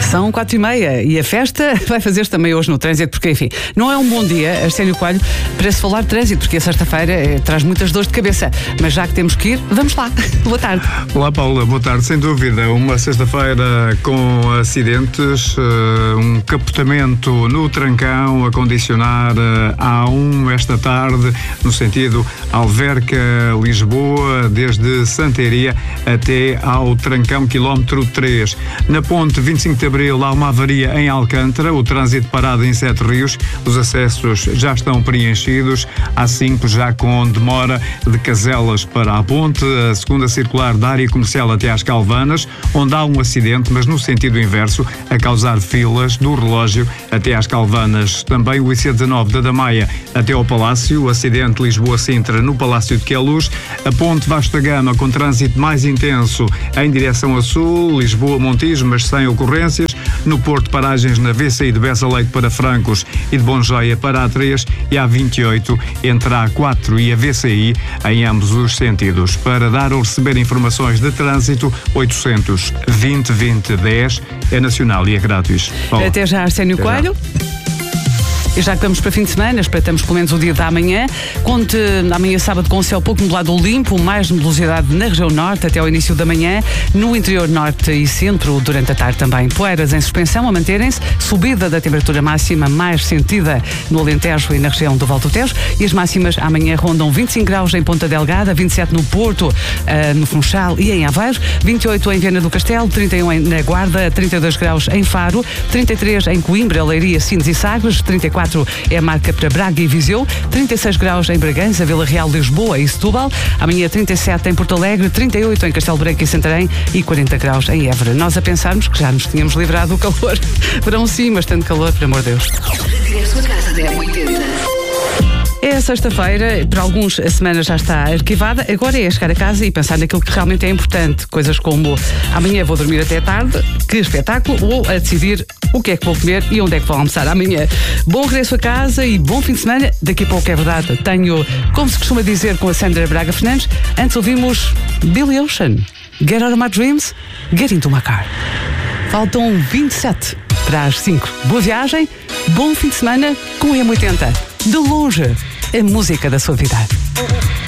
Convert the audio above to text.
São 4h30 e a festa vai fazer-se também hoje no trânsito, porque, enfim, não é um bom dia, Arsénio Coelho, para se falar de trânsito, porque a sexta-feira traz muitas dores de cabeça. Mas já que temos que ir, vamos lá. Boa tarde. Olá, Paula. Boa tarde. Sem dúvida, uma sexta-feira com acidentes, um capotamento no Trancão a condicionar a A1 esta tarde, no sentido Alverca-Lisboa, desde Santaria até ao Trancão, quilómetro 3. Na ponte 25 de Abril há uma avaria em Alcântara, o trânsito parado em Sete Rios, os acessos já estão preenchidos, A5 já com demora de Caselas para a ponte, a segunda circular da área comercial até às Calvanas, onde há um acidente, mas no sentido inverso, a causar filas do relógio até às Calvanas. Também o IC19 da Damaia até ao Palácio, o acidente Lisboa-Sintra no Palácio de Queluz, a ponte Vasco da Gama com trânsito mais intenso em direção a sul, Lisboa-Montijo, mas sem ocorrências. No Porto, paragens na VCI de Bessa Leite para Francos e de Bonjoia para A3 e A28 entre a A4 e a VCI em ambos os sentidos. Para dar ou receber informações de trânsito, 800 20 20 10 é nacional e é grátis. Paula. Até já, Arsénio Coelho. E já que vamos para fim de semana, espreitamos pelo menos o dia da amanhã. Conte amanhã sábado com o céu pouco nublado ou limpo, mais nebulosidade na região norte até ao início da manhã, no interior norte e centro durante a tarde também. Poeiras em suspensão a manterem-se, subida da temperatura máxima mais sentida no Alentejo e na região do Val do Tejo, e as máximas amanhã rondam 25 graus em Ponta Delgada, 27 no Porto, no Funchal e em Aveiro, 28 em Viana do Castelo, 31 na Guarda, 32 graus em Faro, 33 em Coimbra, Leiria, Sines e Sagres, 34 é a marca para Braga e Viseu, 36 graus em Bragança, Vila Real, Lisboa e Setúbal, amanhã 37 em Porto Alegre, 38 em Castelo Branco e Santarém e 40 graus em Évora. Nós a pensarmos que já nos tínhamos livrado do calor. Verão sim, mas tanto calor, por amor de Deus. Regresso a casa da M80. É sexta-feira, para alguns a semana já está arquivada, agora é chegar a casa e pensar naquilo que realmente é importante, coisas como amanhã vou dormir até tarde, que espetáculo, ou a decidir o que é que vou comer e onde é que vou almoçar amanhã. Bom regresso a casa e bom fim de semana. Daqui a pouco, é verdade, tenho, como se costuma dizer com a Sandra Braga Fernandes, antes ouvimos Billy Ocean, Get Out of My Dreams, Get Into My Car. Faltam 27 para as 5. Boa viagem, bom fim de semana com M80. De longe, a música da sua vida.